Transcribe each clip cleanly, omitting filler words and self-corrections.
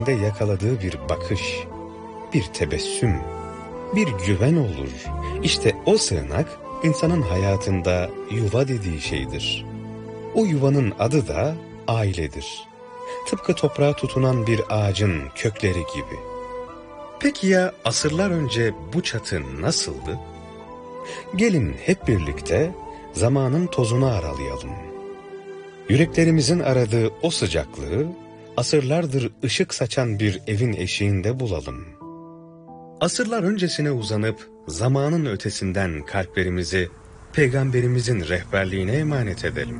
yakaladığı bir bakış, bir tebessüm, bir güven olur. İşte o sığınak insanın hayatında yuva dediği şeydir. O yuvanın adı da ailedir. Tıpkı toprağa tutunan bir ağacın kökleri gibi. Peki ya asırlar önce bu çatı nasıldı? Gelin hep birlikte zamanın tozunu aralayalım. Yüreklerimizin aradığı o sıcaklığı asırlardır ışık saçan bir evin eşiğinde bulalım. Asırlar öncesine uzanıp zamanın ötesinden kalplerimizi Peygamberimizin rehberliğine emanet edelim.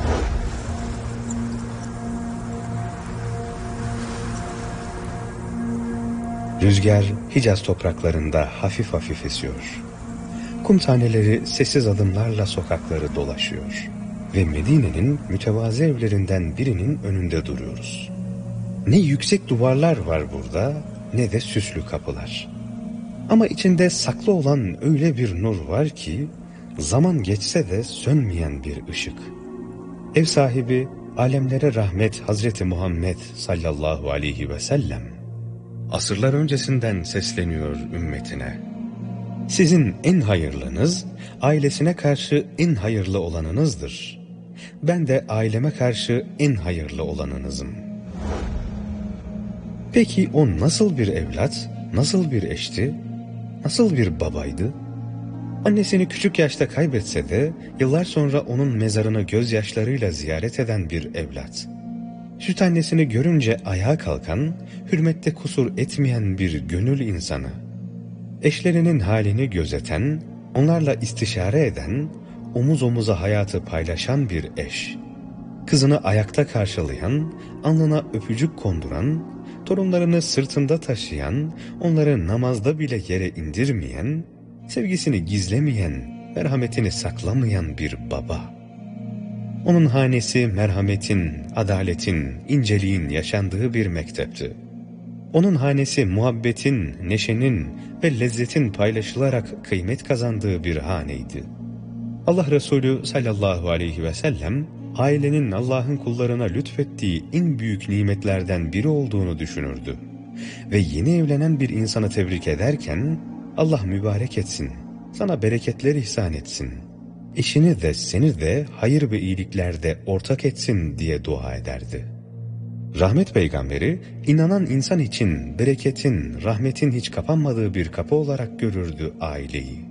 Rüzgar Hicaz topraklarında hafif hafif esiyor. Kum taneleri sessiz adımlarla sokakları dolaşıyor. Ve Medine'nin mütevazı evlerinden birinin önünde duruyoruz. Ne yüksek duvarlar var burada, ne de süslü kapılar. Ama içinde saklı olan öyle bir nur var ki, zaman geçse de sönmeyen bir ışık. Ev sahibi, alemlere rahmet Hazreti Muhammed sallallahu aleyhi ve sellem, asırlar öncesinden sesleniyor ümmetine. Sizin en hayırlınız, ailesine karşı en hayırlı olanınızdır. Ben de aileme karşı en hayırlı olanınızım. Peki o nasıl bir evlat, nasıl bir eşti, nasıl bir babaydı? Annesini küçük yaşta kaybetse de yıllar sonra onun mezarını gözyaşlarıyla ziyaret eden bir evlat. Süt annesini görünce ayağa kalkan, hürmette kusur etmeyen bir gönül insanı. Eşlerinin halini gözeten, onlarla istişare eden, omuz omuza hayatı paylaşan bir eş. Kızını ayakta karşılayan, alnına öpücük konduran, torunlarını sırtında taşıyan, onları namazda bile yere indirmeyen, sevgisini gizlemeyen, merhametini saklamayan bir baba. Onun hanesi merhametin, adaletin, inceliğin yaşandığı bir mektepti. Onun hanesi muhabbetin, neşenin ve lezzetin paylaşılarak kıymet kazandığı bir haneydi. Allah Resulü sallallahu aleyhi ve sellem, ailenin Allah'ın kullarına lütfettiği en büyük nimetlerden biri olduğunu düşünürdü. Ve yeni evlenen bir insanı tebrik ederken, Allah mübarek etsin, sana bereketler ihsan etsin, eşini de seni de hayır ve iyiliklerde ortak etsin diye dua ederdi. Rahmet peygamberi, inanan insan için bereketin, rahmetin hiç kapanmadığı bir kapı olarak görürdü aileyi.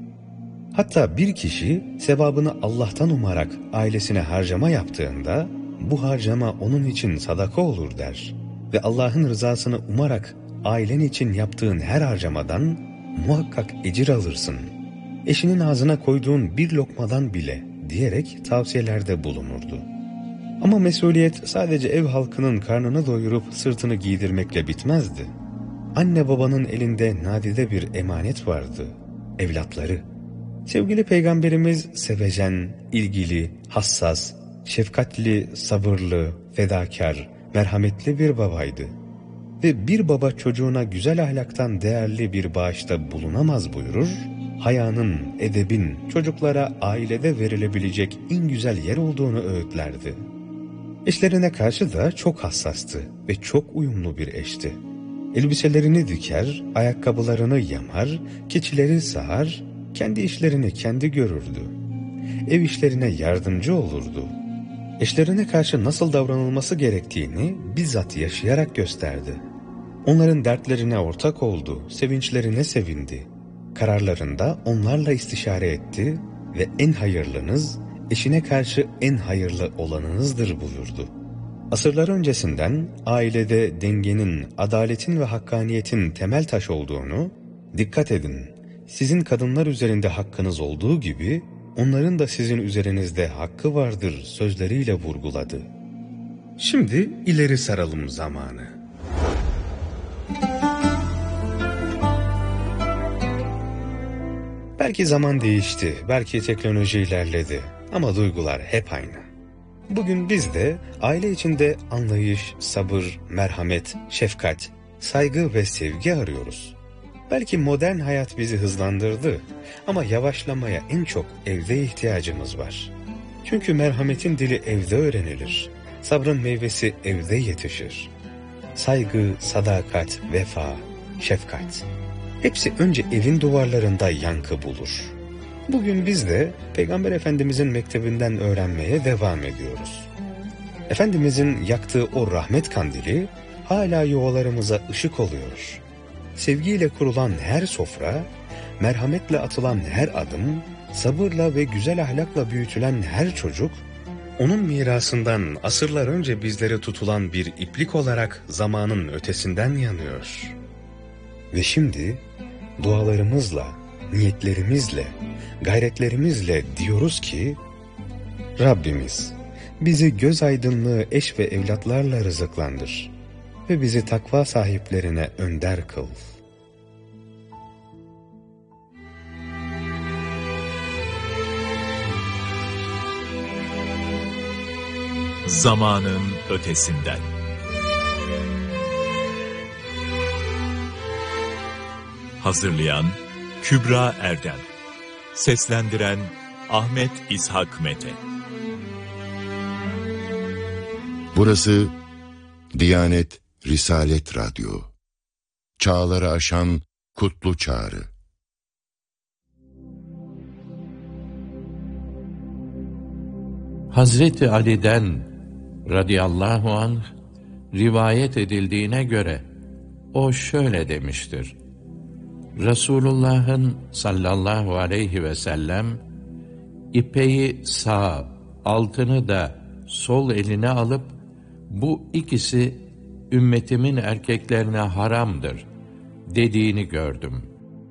Hatta bir kişi sevabını Allah'tan umarak ailesine harcama yaptığında, bu harcama onun için sadaka olur der. Ve Allah'ın rızasını umarak ailen için yaptığın her harcamadan muhakkak ecir alırsın. Eşinin ağzına koyduğun bir lokmadan bile diyerek tavsiyelerde bulunurdu. Ama mesuliyet sadece ev halkının karnını doyurup sırtını giydirmekle bitmezdi. Anne babanın elinde nadide bir emanet vardı, evlatları. Sevgili Peygamberimiz sevecen, ilgili, hassas, şefkatli, sabırlı, fedakar, merhametli bir babaydı. Ve bir baba çocuğuna güzel ahlaktan değerli bir bağışta bulunamaz buyurur, hayanın, edebin çocuklara ailede verilebilecek en güzel yer olduğunu öğütlerdi. Eşlerine karşı da çok hassastı ve çok uyumlu bir eşti. Elbiselerini diker, ayakkabılarını yamar, keçileri sağar, kendi işlerini kendi görürdü. Ev işlerine yardımcı olurdu. Eşlerine karşı nasıl davranılması gerektiğini bizzat yaşayarak gösterdi. Onların dertlerine ortak oldu, sevinçlerine sevindi. Kararlarında onlarla istişare etti ve en hayırlınız, eşine karşı en hayırlı olanınızdır buyurdu. Asırlar öncesinden ailede dengenin, adaletin ve hakkaniyetin temel taş olduğunu, dikkat edin, sizin kadınlar üzerinde hakkınız olduğu gibi, onların da sizin üzerinizde hakkı vardır sözleriyle vurguladı. Şimdi ileri saralım zamanı. Belki zaman değişti, belki teknoloji ilerledi ama duygular hep aynı. Bugün biz de aile içinde anlayış, sabır, merhamet, şefkat, saygı ve sevgi arıyoruz. Belki modern hayat bizi hızlandırdı ama yavaşlamaya en çok evde ihtiyacımız var. Çünkü merhametin dili evde öğrenilir, sabrın meyvesi evde yetişir. saygı, sadakat, vefa, şefkat. Hepsi önce evin duvarlarında yankı bulur. Bugün biz de Peygamber Efendimizin mektebinden öğrenmeye devam ediyoruz. Efendimizin yaktığı o rahmet kandili hala yuvalarımıza ışık oluyor. Sevgiyle kurulan her sofra, merhametle atılan her adım, sabırla ve güzel ahlakla büyütülen her çocuk, onun mirasından asırlar önce bizlere tutulan bir iplik olarak zamanın ötesinden yanıyor. Ve şimdi dualarımızla, niyetlerimizle, gayretlerimizle diyoruz ki, Rabbimiz bizi göz aydınlığı eş ve evlatlarla rızıklandır ve bizi takva sahiplerine önder kıl. Zamanın ötesinden. Hazırlayan Kübra Erdem. Seslendiren Ahmet İshak Mete. Burası Diyanet Risalet Radyo. Çağları aşan kutlu çağrı. Hazreti Ali'den radıyallahu anh rivayet edildiğine göre o şöyle demiştir: Resulullah'ın sallallahu aleyhi ve sellem ipeyi sağ, altını da sol eline alıp bu ikisi ümmetimin erkeklerine haramdır dediğini gördüm.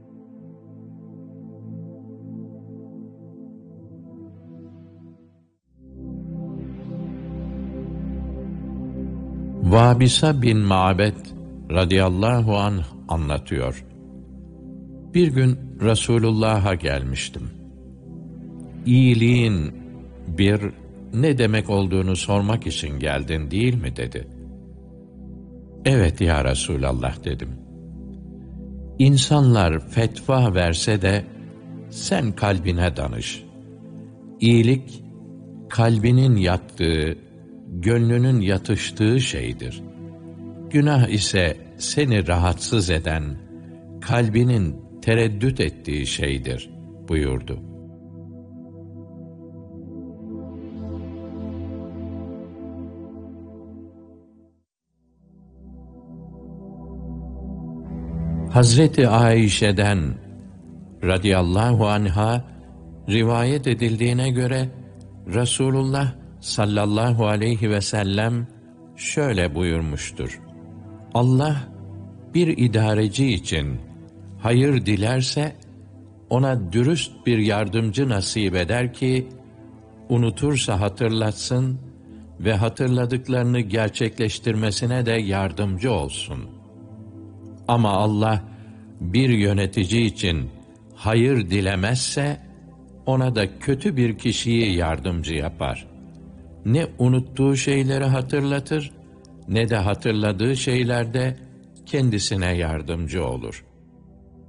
Vabisa bin Ma'bed radıyallahu anh anlatıyor. Bir gün Resulullah'a gelmiştim. İyiliğin bir ne demek olduğunu sormak için geldin değil mi dedi. Evet ya Resulallah dedim. İnsanlar fetva verse de sen kalbine danış. İyilik kalbinin yattığı, gönlünün yatıştığı şeydir. Günah ise seni rahatsız eden, kalbinin tereddüt ettiği şeydir buyurdu. Hazreti Ayşe'den radıyallahu anha rivayet edildiğine göre Resulullah sallallahu aleyhi ve sellem şöyle buyurmuştur: Allah bir idareci için hayır dilerse ona dürüst bir yardımcı nasip eder ki unutursa hatırlatsın ve hatırladıklarını gerçekleştirmesine de yardımcı olsun. Ama Allah bir yönetici için hayır dilemezse ona da kötü bir kişiyi yardımcı yapar. Ne unuttuğu şeyleri hatırlatır, ne de hatırladığı şeylerde kendisine yardımcı olur.